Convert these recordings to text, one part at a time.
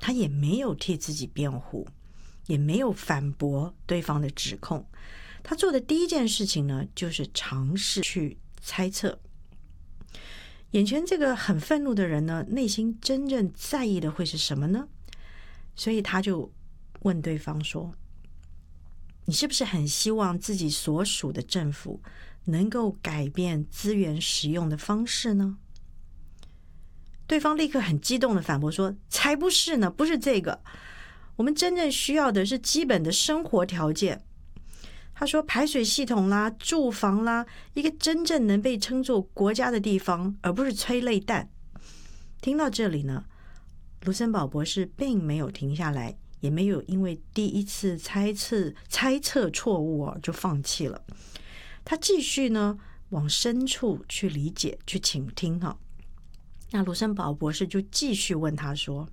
他也没有替自己辩护，也没有反驳对方的指控。他做的第一件事情呢，就是尝试去猜测眼前这个很愤怒的人呢，内心真正在意的会是什么呢？所以他就问对方说，你是不是很希望自己所属的政府能够改变资源使用的方式呢？对方立刻很激动的反驳说，才不是呢，不是这个，我们真正需要的是基本的生活条件。他说排水系统啦，住房啦，一个真正能被称作国家的地方，而不是催泪弹。听到这里呢，卢森堡博士并没有停下来，也没有因为第一次猜测错误就放弃了。他继续呢往深处去理解，去倾听哈。那卢森堡博士就继续问他说，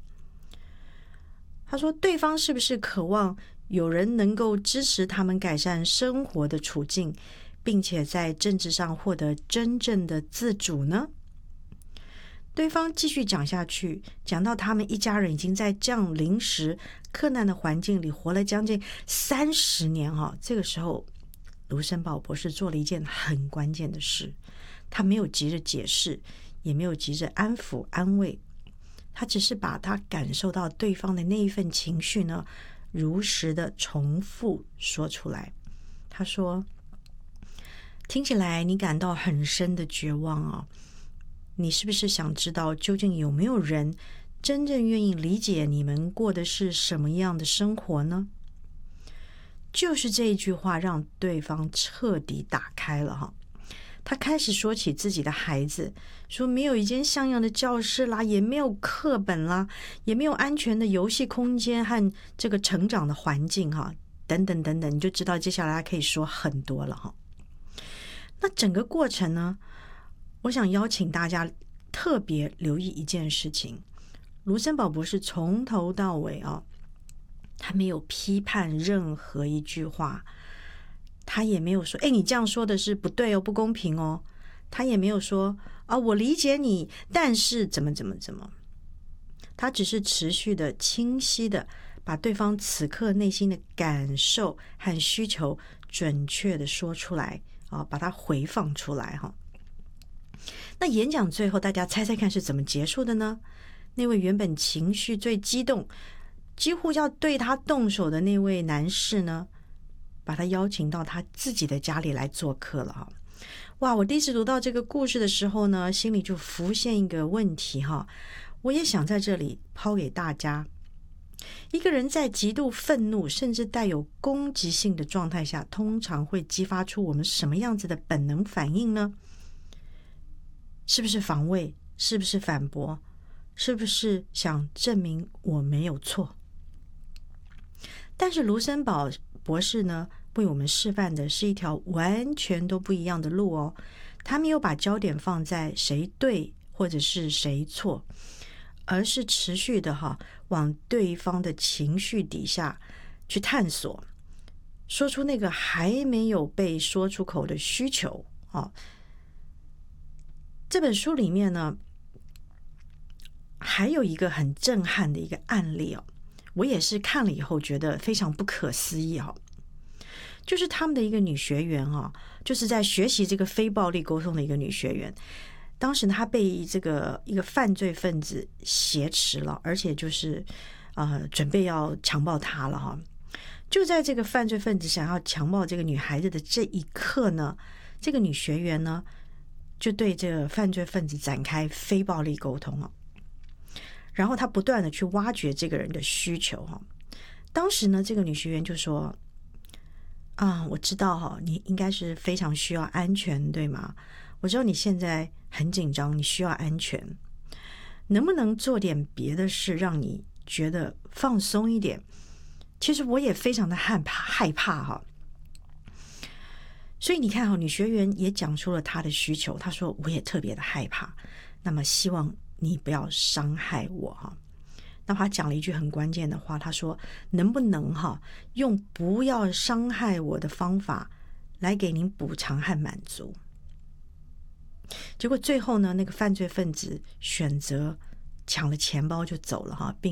对方是不是渴望有人能够支持他们改善生活的处境，并且在政治上获得真正的自主呢？对方继续讲下去，讲到他们一家人已经在这样临时克难的环境里活了将近30年这个时候卢森堡博士做了一件很关键的事，他没有急着解释，也没有急着安抚安慰，他只是把他感受到对方的那一份情绪呢，如实的重复说出来。他说，听起来你感到很深的绝望你是不是想知道究竟有没有人真正愿意理解你们过的是什么样的生活呢？就是这一句话让对方彻底打开了他开始说起自己的孩子，说没有一间像样的教室啦，也没有课本啦，也没有安全的游戏空间和这个成长的环境等等等等，你就知道接下来他可以说很多了那整个过程呢，我想邀请大家特别留意一件事情，卢森堡博士从头到尾他没有批判任何一句话，他也没有说你这样说的是不对不公平他也没有说我理解你，但是怎么，他只是持续的清晰的把对方此刻内心的感受和需求准确的说出来把它回放出来那演讲最后大家猜猜看是怎么结束的呢？那位原本情绪最激动几乎要对他动手的那位男士呢，把他邀请到他自己的家里来做客了哇，我第一次读到这个故事的时候呢，心里就浮现一个问题我也想在这里抛给大家，一个人在极度愤怒甚至带有攻击性的状态下，通常会激发出我们什么样子的本能反应呢？是不是防卫？是不是反驳？是不是想证明我没有错？但是卢森堡博士呢，为我们示范的是一条完全都不一样的路他没有把焦点放在谁对或者是谁错，而是持续的往对方的情绪底下去探索，说出那个还没有被说出口的需求这本书里面呢，还有一个很震撼的一个案例我也是看了以后觉得非常不可思议就是他们的一个女学员就是在学习这个非暴力沟通的一个女学员，当时她被这个一个犯罪分子挟持了，而且就是准备要强暴她了就在这个犯罪分子想要强暴这个女孩子的这一刻呢，这个女学员呢就对这个犯罪分子展开非暴力沟通然后她不断的去挖掘这个人的需求当时呢，这个女学员就说我知道你应该是非常需要安全，对吗？我知道你现在很紧张，你需要安全，能不能做点别的事让你觉得放松一点？其实我也非常的害怕所以你看女学员也讲出了她的需求，她说我也特别的害怕，那么希望你不要伤害我那他讲了一句很关键的话，他说能不能用不要伤害我的方法来给您补偿和满足。结果最后呢，那个犯罪分子选择抢了钱包就走了并